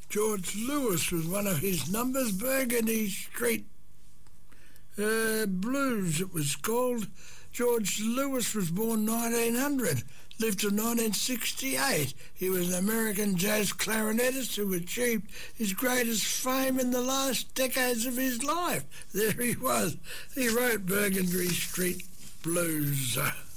George Lewis was one of his numbers, Burgundy Street Blues it was called. George Lewis was born 1900, lived to 1968. He was an American jazz clarinetist who achieved his greatest fame in the last decades of his life. There he was. He wrote Burgundy Street Blues.